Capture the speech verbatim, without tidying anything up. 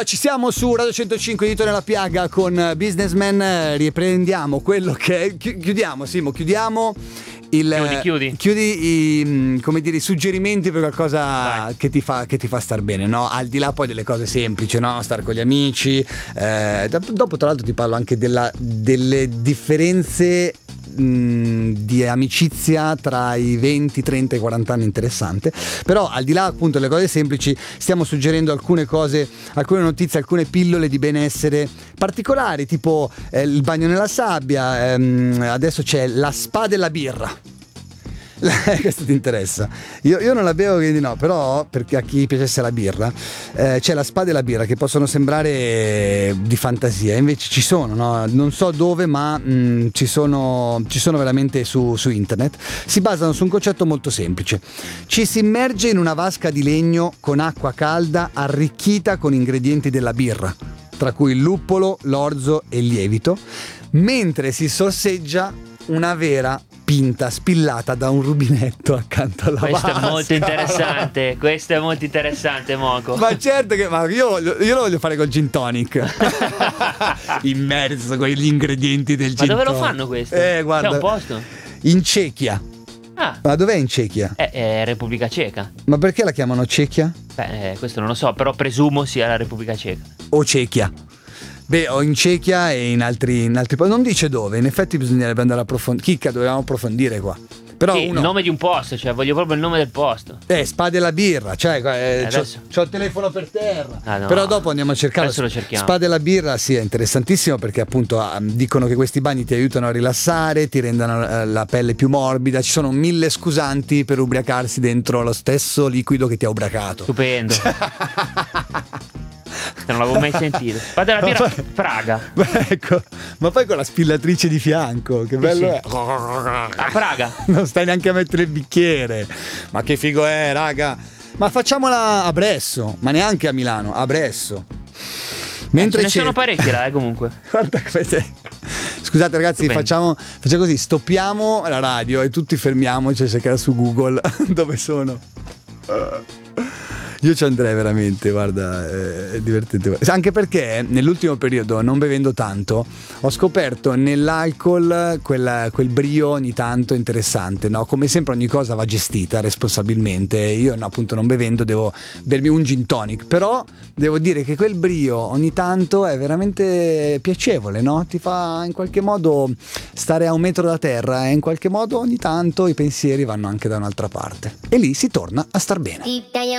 Allora, ci siamo su Radio centocinque Dito nella piaga con Businessman. Riprendiamo quello che è, chiudiamo Simo, chiudiamo il, chiudi, chiudi. chiudi i, come dire, i suggerimenti per qualcosa che ti fa che ti fa star bene, no? Al di là poi delle cose semplici, no? Stare con gli amici. Eh, dopo tra l'altro ti parlo anche della, delle differenze di amicizia tra i venti, trenta e quaranta anni, interessante. Però al di là appunto delle cose semplici, stiamo suggerendo alcune cose, alcune notizie, alcune pillole di benessere particolari, tipo eh, il bagno nella sabbia. ehm, adesso c'è la spa della birra. Questo ti interessa? Io, io non la bevo, quindi no, però perché a chi piacesse la birra, eh, c'è la spa della birra, che possono sembrare di fantasia, invece ci sono, no? Non so dove, ma mh, ci sono ci sono veramente su, su internet. Si basano su un concetto molto semplice: ci si immerge in una vasca di legno con acqua calda arricchita con ingredienti della birra, tra cui il luppolo, l'orzo e il lievito, mentre si sorseggia una vera pinta spillata da un rubinetto accanto alla questo vasca. Questo è molto interessante, questo è molto interessante, Moco. Ma certo che ma io, io lo voglio fare col gin tonic. Immerso con gli ingredienti del gin tonic. Ma dove lo fanno questo? Eh, guarda, c'è un posto? In Cechia. Ah. Ma dov'è in Cechia? È, è Repubblica Ceca. Ma perché la chiamano Cechia? Beh, eh, questo non lo so, però presumo sia la Repubblica Ceca. O Cechia. Beh, o in Cechia e in altri, in altri non dice dove, in effetti bisognerebbe andare a approfondire. Chicca, dovevamo approfondire qua. Però sì, uno... il nome di un posto, cioè voglio proprio il nome del posto. Eh, spa della birra, cioè eh, c'ho, adesso... c'ho il telefono per terra. Ah, no. Però dopo andiamo a cercare. Adesso lo cerchiamo. Spa della birra, sì, è interessantissimo, perché appunto ah, dicono che questi bagni ti aiutano a rilassare, ti rendono eh, la pelle più morbida. Ci sono mille scusanti per ubriacarsi dentro lo stesso liquido che ti ha ubriacato. Stupendo. Non l'avevo mai sentito. Fate la birra poi, Praga. Ecco, ma poi con la spillatrice di fianco, che bello sì. è. A Praga. Non stai neanche a mettere il bicchiere. Ma che figo è, raga. Ma facciamola a Bresso, ma neanche a Milano, a Bresso. Mentre eh, ce ne sono parecchi là, eh, comunque. Guarda come sei. Scusate ragazzi, facciamo, facciamo così, stoppiamo la radio e tutti fermiamoci a cercare su Google dove sono. Io ci andrei veramente, guarda, è divertente. Anche perché nell'ultimo periodo, non bevendo tanto, ho scoperto nell'alcol quel, quel brio ogni tanto interessante, no? Come sempre ogni cosa va gestita responsabilmente. Io no, appunto non bevendo devo bermi un gin tonic, però devo dire che quel brio ogni tanto è veramente piacevole, no? Ti fa in qualche modo stare a un metro da terra e in qualche modo ogni tanto i pensieri vanno anche da un'altra parte. E lì si torna a star bene.